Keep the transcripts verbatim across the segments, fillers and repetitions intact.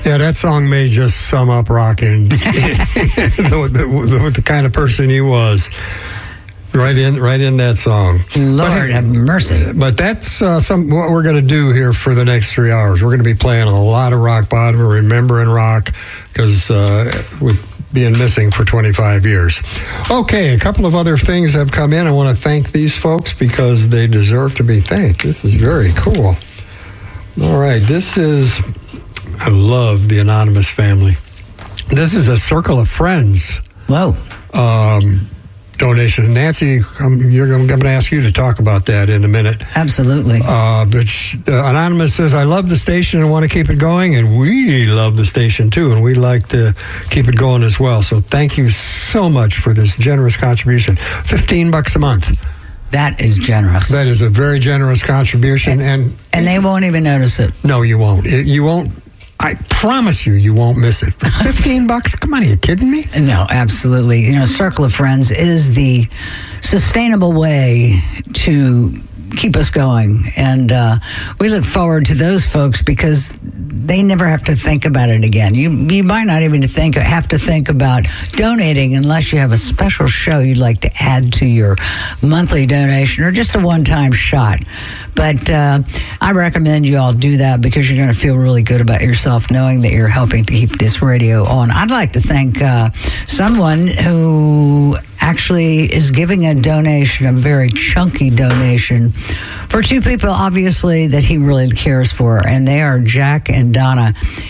Yeah, that song may just sum up rocking the, the, the kind of person he was. Right in, right in that song. Lord but, have mercy. But that's uh, some what we're going to do here for the next three hours. We're going to be playing a lot of rock bottom, remembering rock, because uh, we've been missing for twenty-five years. Okay, a couple of other things have come in. I want to thank these folks because they deserve to be thanked. This is very cool. All right, this is, I love the Anonymous family. This is a Circle of Friends. Whoa. Um, donation. Nancy, um, you're going, I'm going to ask you to talk about that in a minute. Absolutely. Uh, but she, uh, Anonymous says, I love the station and want to keep it going, and we love the station too, and we'd like to keep it going as well. So thank you so much for this generous contribution. fifteen bucks a month. That is generous. That is a very generous contribution. And and, and they won't even notice it. No, you won't. It, you won't. I promise you, you won't miss it. For fifteen bucks? Come on, are you kidding me? No, absolutely. You know, Circle of Friends is the sustainable way to keep us going. And uh, we look forward to those folks because they never have to think about it again. You you might not even think have to think about donating unless you have a special show you'd like to add to your monthly donation or just a one-time shot. But uh, I recommend you all do that because you're going to feel really good about yourself knowing that you're helping to keep this radio on. I'd like to thank uh, someone who actually is giving a donation, a very chunky donation, for two people, obviously, that he really cares for, and they are Jack and Donna.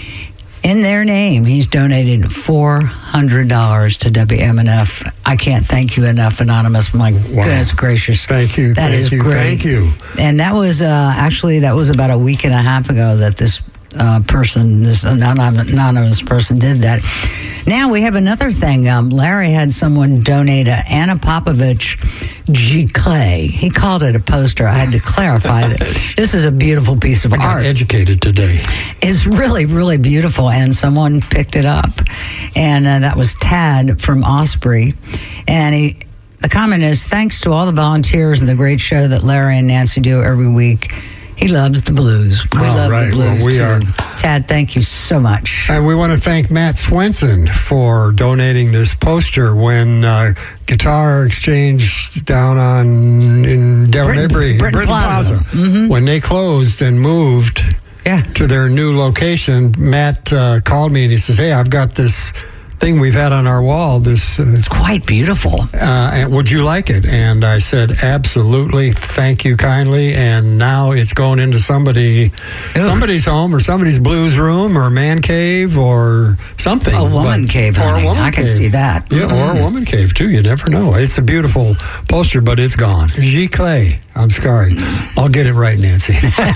In their name, he's donated four hundred dollars to W M N F. I can't thank you enough, Anonymous. My wow. goodness gracious. Thank you. That thank is you, great. Thank you. And that was, uh, actually, that was about a week and a half ago that this uh, person, this anonymous person did that. Now we have another thing. Um, Larry had someone donate a Anna Popovich G. Clay. He called it a poster. I had to clarify that this is a beautiful piece of I got art. Educated today. It's really, really beautiful, and someone picked it up, and uh, that was Tad from Osprey, and he. The comment is, thanks to all the volunteers and the great show that Larry and Nancy do every week. He loves the blues. We all love right. the blues, well, we too. are. Tad, thank you so much. And we want to thank Matt Swenson for donating this poster when uh, Guitar Exchange down on in Devon Maybury, Britton, Britton Plaza, Plaza mm-hmm. when they closed and moved yeah. to their new location. Matt uh, called me and he says, hey, I've got this thing we've had on our wall. This uh, it's quite beautiful. Uh, and would you like it? And I said, absolutely. Thank you kindly. And now it's going into somebody, Ew. somebody's home or somebody's blues room or man cave or something. A woman but, cave, honey. Or a woman I can cave. see that. Yeah, mm-hmm. Or a woman cave too. You never know. It's a beautiful poster, but it's gone. G. Clay. I'm sorry. I'll get it right, Nancy.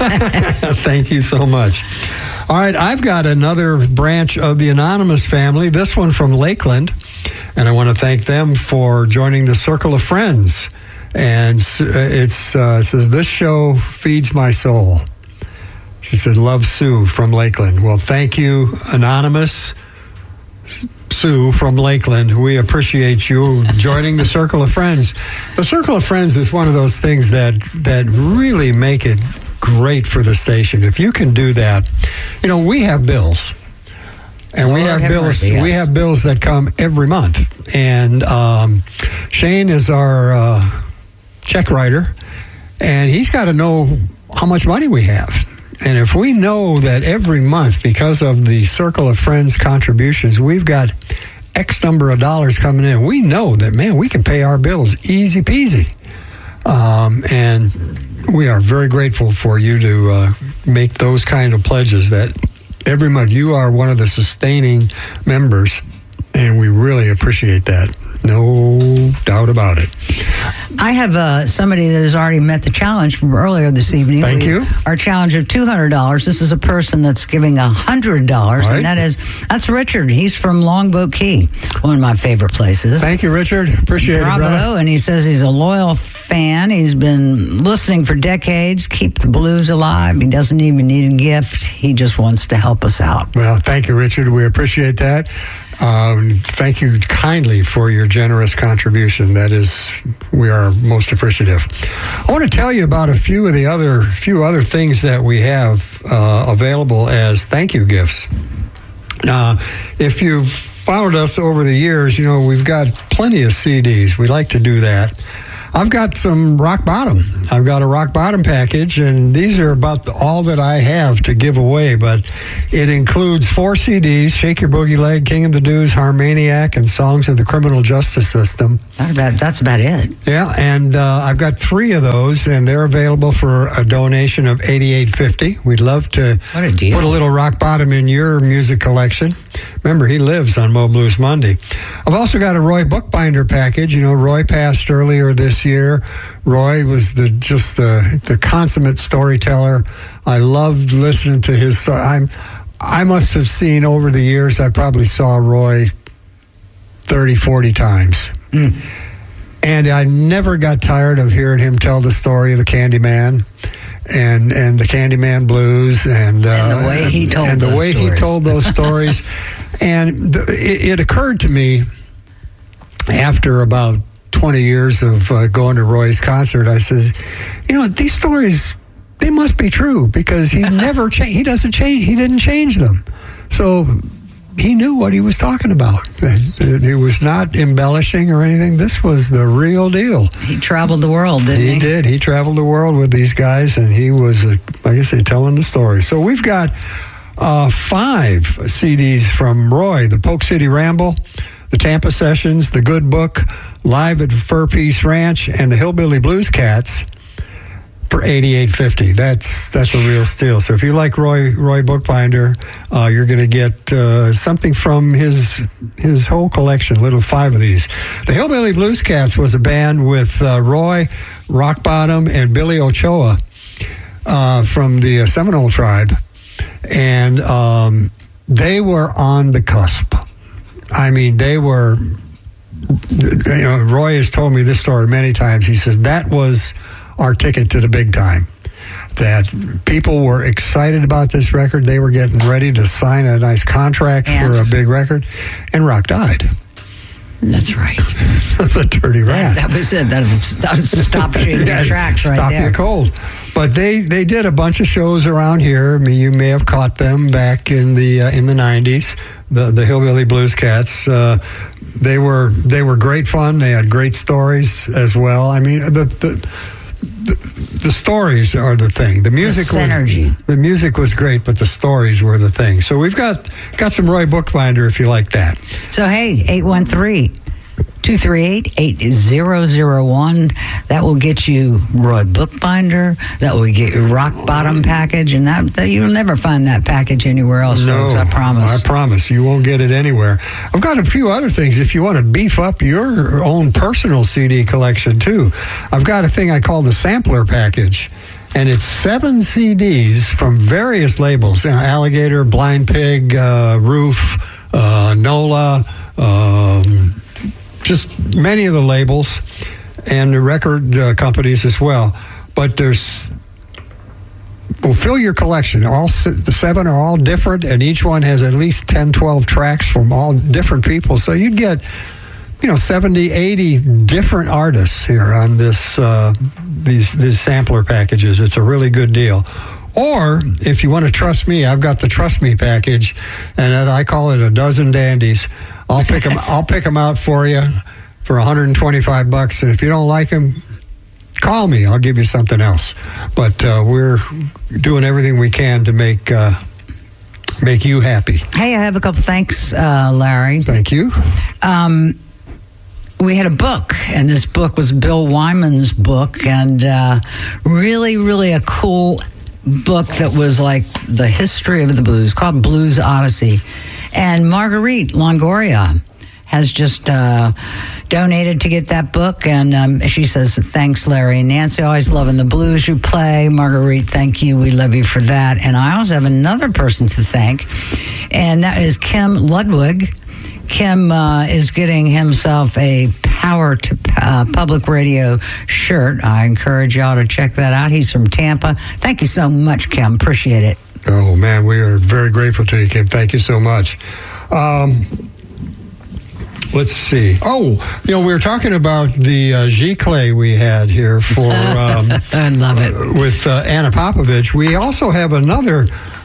Thank you so much. All right, I've got another branch of the Anonymous family, this one from Lakeland, and I want to thank them for joining the Circle of Friends. And it's, uh, it says, this show feeds my soul. She said, love Sue from Lakeland. Well, thank you, Anonymous Sue from Lakeland. We appreciate you joining the Circle of Friends. The Circle of Friends is one of those things that that really make it great for the station. If you can do that, you know, we have bills. And Lord we have have bills. mercy, yes. We have bills that come every month. And um, Shane is our uh, check writer, and he's got to know how much money we have. And if we know that every month, because of the Circle of Friends contributions, we've got X number of dollars coming in, we know that, man, we can pay our bills easy peasy. Um, and we are very grateful for you to uh, make those kind of pledges that every month you are one of the sustaining members, and we really appreciate that. No doubt about it. I have uh, somebody that has already met the challenge from earlier this evening. Thank we, you. Our challenge of two hundred dollars. This is a person that's giving one hundred dollars, right. and that is, that's Richard. He's from Longboat Key, one of my favorite places. Thank you, Richard. Appreciate Bravo, it, brother. And he says he's a loyal fan. He's been listening for decades. Keep the blues alive. He doesn't even need a gift. He just wants to help us out. Well, thank you, Richard. We appreciate that. Um, thank you kindly for your generous contribution. That is, we are most appreciative. I want to tell you about a few of the other few other things that we have uh, available as thank you gifts. Uh, if you've followed us over the years, you know, we've got plenty of C Ds. We like to do that. I've got some Rock Bottom. I've got a Rock Bottom package, and these are about the, all that I have to give away, but it includes four C Ds, Shake Your Boogie Leg, King of the Doos, Harmaniac, and Songs of the Criminal Justice System. That's about, that's about it. Yeah, and uh, I've got three of those, and they're available for a donation of eighty-eight fifty. We'd love to what a deal. Put a little Rock Bottom in your music collection. Remember, he lives on Mo Blues Monday. I've also got a Roy Bookbinder package. You know, Roy passed earlier this year. Roy was the just the the consummate storyteller. I loved listening to his story. I'm, I must have seen over the years, I probably saw Roy thirty, forty times. Mm. And I never got tired of hearing him tell the story of the Candyman and and the Candyman Blues and, uh, and the way he told and the those way stories. he told those stories. And the, it, it occurred to me after about twenty years of uh, going to Roy's concert, I says, you know, these stories, they must be true because he never changed. He doesn't change. He didn't change them. So he knew what he was talking about. He was not embellishing or anything. This was the real deal. He traveled the world, didn't he? He did. He traveled the world with these guys, and he was, uh, like I say, telling the story. So we've got uh, five C Ds from Roy: the Polk City Ramble, the Tampa Sessions, the Good Book, Live at Fur Peace Ranch, and the Hillbilly Blues Cats for eighty-eight fifty. That's that's a real steal. So if you like Roy Roy Bookbinder, uh, you're going to get uh, something from his his whole collection. Little five of these. The Hillbilly Blues Cats was a band with uh, Roy, Rock Bottom, and Billy Ochoa uh, from the uh, Seminole tribe, and um, they were on the cusp. I mean, they were. You know, Roy has told me this story many times. He says that was our ticket to the big time. That people were excited about this record. They were getting ready to sign a nice contract and for a big record, and Rock died. That's right. The Dirty Rat. That, that was it. That, that stopped you in yeah, your tracks right stop there. you cold. But they, they did a bunch of shows around here. I mean, you may have caught them back in the uh, in the nineties. The the Hillbilly Blues Cats. Uh, they were they were great fun. They had great stories as well. I mean, the the the, the stories are the thing. The music the was synergy. The music was great, but the stories were the thing. So we've got got some Roy Bookbinder if you like that. So hey, eight one three, two three eight, eight zero zero one. That will get you Roy Bookbinder. That will get you Rock Bottom package, and that, that you'll never find that package anywhere else, no, folks. I promise. I promise you won't get it anywhere. I've got a few other things if you want to beef up your own personal C D collection too. I've got a thing I call the sampler package. And it's seven C Ds from various labels: you know, Alligator, Blind Pig, uh, Roof, uh, NOLA, um, just many of the labels and the record uh, companies as well. But there's, well, fill your collection. All the seven are all different, and each one has at least ten, twelve tracks from all different people. So you'd get, you know, seventy, eighty different artists here on this uh, these these sampler packages. It's a really good deal. Or if you want to trust me, I've got the Trust Me package, and I call it a dozen dandies. I'll pick them. I'll pick them out for you for one hundred twenty-five bucks. And if you don't like them, call me. I'll give you something else. But uh, we're doing everything we can to make uh, make you happy. Hey, I have a couple thanks, uh, Larry. Thank you. Um, we had a book, and this book was Bill Wyman's book, and uh, really, really a cool book that was like the history of the blues, called Blues Odyssey. And Marguerite Longoria has just uh, donated to get that book, and um, she says, thanks, Larry and Nancy, always loving the blues you play. Marguerite, thank you. We love you for that. And I also have another person to thank, and that is Kim Ludwig. Kim uh, is getting himself a Power to uh, Public Radio shirt. I encourage y'all to check that out. He's from Tampa. Thank you so much, Kim. Appreciate it. Oh, man, we are very grateful to you, Kim. Thank you so much. Um, let's see. Oh, you know, we were talking about the uh, G-Clay we had here for... Um, I love it. With uh, Anna Popovich. We also have another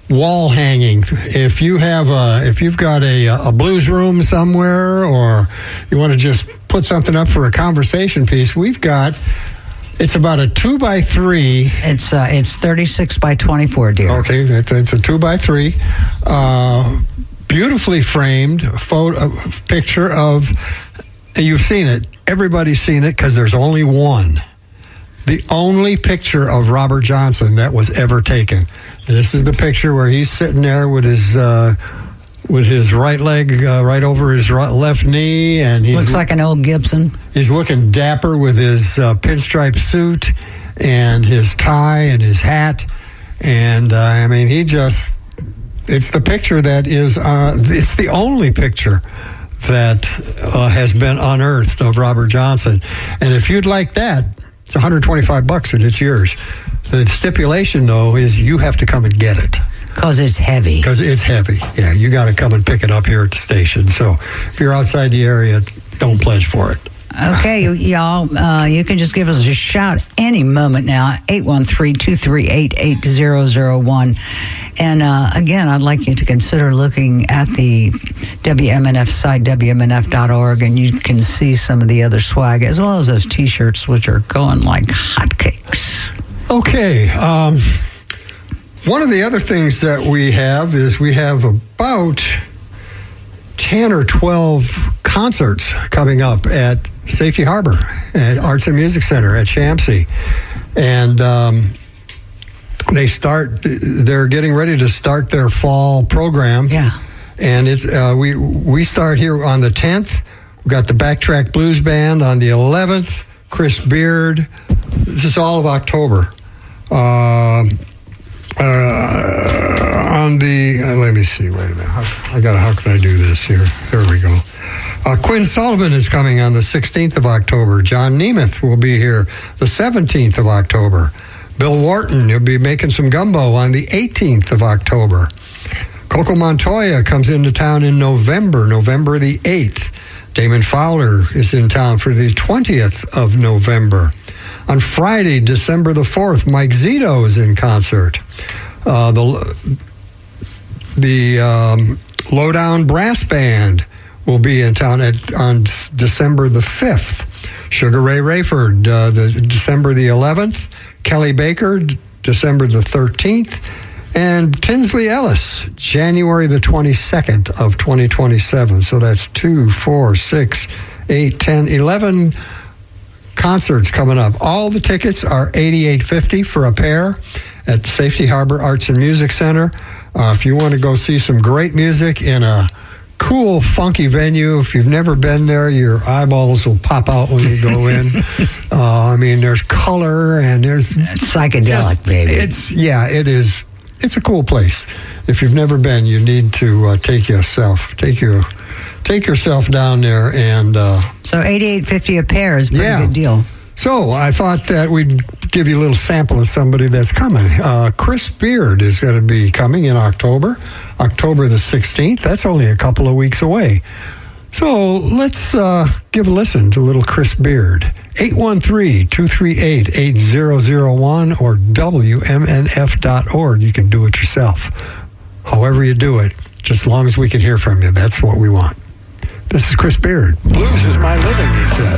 wall hanging. If you have a, if you've got a, a blues room somewhere, or you want to just put something up for a conversation piece, we've got. It's about a two by three. It's uh, it's thirty-six by twenty-four, dear. Okay, it's, it's a two by three. Uh, beautifully framed photo picture of. You've seen it. Everybody's seen it because there's only one. The only picture of Robert Johnson that was ever taken. This is the picture where he's sitting there with his uh, with his right leg uh, right over his right, left knee, and he looks like an old Gibson. He's looking dapper with his uh, pinstripe suit and his tie and his hat, and uh, I mean, he just. It's the picture that is. Uh, it's the only picture that uh, has been unearthed of Robert Johnson, and if you'd like that. It's one hundred twenty-five bucks and it's yours. The stipulation, though, is you have to come and get it. Because it's heavy. Because it's heavy. Yeah, you got to come and pick it up here at the station. So if you're outside the area, don't pledge for it. Okay, y'all, uh, you can just give us a shout any moment now, eight one three, two three eight, eight zero zero one. And uh, again, I'd like you to consider looking at the W M N F site, W M N F dot org, and you can see some of the other swag, as well as those T-shirts, which are going like hotcakes. Okay. Um, one of the other things that we have is we have about ten or twelve concerts coming up at Safety Harbor at Arts and Music Center at Champsey. And um, they start, they're getting ready to start their fall program. Yeah. And it's uh, we we start here on the tenth. We've got the Backtrack Blues Band on the eleventh, Chris Beard. This is all of October. Uh, uh, on the, uh, let me see, wait a minute. How, I got how can I do this here? There we go. Uh, Quinn Sullivan is coming on the sixteenth of October. John Nemeth will be here the seventeenth of October. Bill Wharton, he'll be making some gumbo on the eighteenth of October. Coco Montoya comes into town in November, November the eighth. Damon Fowler is in town for the twentieth of November. On Friday, December the fourth, Mike Zito is in concert. Uh, the the um, Lowdown Brass Band will be in town at, on December the fifth. Sugar Ray Rayford, uh, the December the eleventh. Kelly Baker, December the thirteenth. And Tinsley Ellis, January the twenty-second of twenty twenty-seven. So that's two, four, six, eight, ten, eleven concerts coming up. All the tickets are eighty-eight fifty for a pair at the Safety Harbor Arts and Music Center. Uh, if you want to go see some great music in a cool, funky venue, if you've never been there, your eyeballs will pop out when you go in. uh, I mean, there's color and there's... It's psychedelic, just, baby. It's, yeah, it is. It's a cool place. If you've never been, you need to uh, take yourself, take your, take yourself down there and. Uh, so eighty-eight fifty a pair is a pretty yeah. good deal. So I thought that we'd give you a little sample of somebody that's coming. Uh, Chris Beard is going to be coming in October, October the sixteenth. That's only a couple of weeks away. So let's uh, give a listen to little Chris Beard. eight one three, two three eight, eight zero zero one or W M N F dot org. You can do it yourself. However you do it, just as long as we can hear from you, that's what we want. This is Chris Beard. Blues is my living, he said.